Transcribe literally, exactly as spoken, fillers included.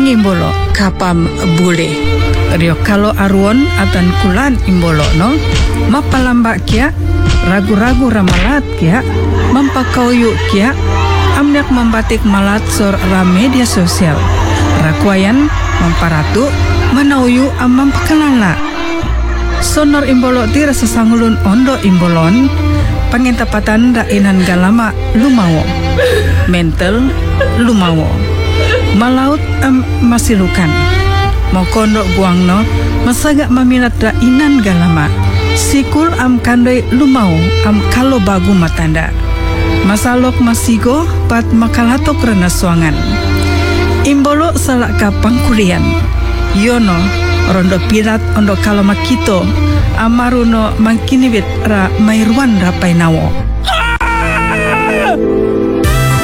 wangi imbolo kapam bule. Rio kalau aruon atan kulan imbolo no mapalamba kia ragu-ragu ramalat kia mampakauyu kia amnek membatik malat sor ra media sosial rakwayan memparatu manauyu amam pekalala sonor imbolo ti rasa sangulun ondo imbolon pangentapatan dainan galama lumawo mental lumawo malaut am masilukan mau kondok buangno masaga mamilat dainan galama sikul am kandai lumau am kalau bagu matanda masalok masigo pat makalatok rena suangan imbolo salak kapang kulian yono rondo pirat ondo kalau makito amaruno mangkinibit ra mairwan rapai nawo